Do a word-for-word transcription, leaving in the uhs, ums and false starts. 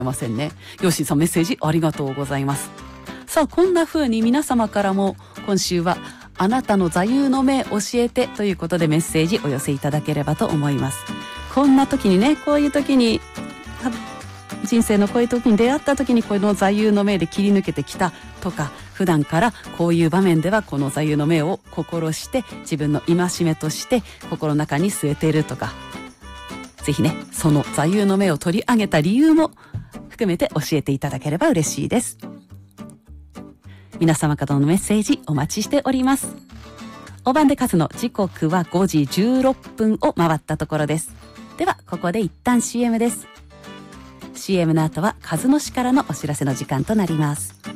ませんね。ヨッシーさんメッセージありがとうございます。さあこんな風に皆様からも今週はあなたの座右の銘教えてということでメッセージお寄せいただければと思います。こんな時にね、こういう時に人生のこういう時に出会った時にこの座右の銘で切り抜けてきたとか、普段からこういう場面ではこの座右の銘を心して自分の戒めとして心の中に据えているとか、ぜひねその座右の銘を取り上げた理由も含めて教えていただければ嬉しいです。皆様からのメッセージお待ちしております。おばんでかずの時刻はごじじゅうろっぷんを回ったところです。ではここで一旦 シーエム です。 シーエム の後はカズの市からのお知らせの時間となります。